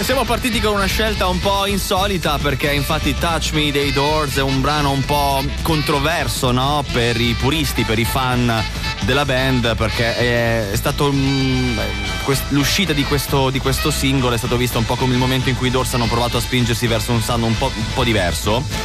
Siamo partiti con una scelta un po' insolita, perché infatti Touch Me dei Doors è un brano un po' controverso, no? Per i puristi, per i fan della band, perché è stato l'uscita di questo singolo è stato visto un po' come il momento in cui i Doors hanno provato a spingersi verso un sound un po' diverso.